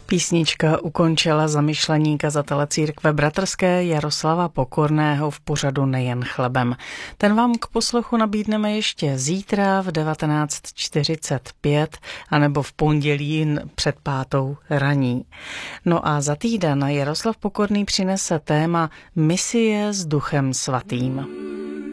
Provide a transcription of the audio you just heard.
Písnička ukončila zamyšlení kazatele církve bratrské Jaroslava Pokorného v pořadu Nejen chlebem. Ten vám k poslechu nabídneme ještě zítra v 19:45 anebo v pondělí před 5. raní. No a za týden Jaroslav Pokorný přinese téma Misie s Duchem svatým.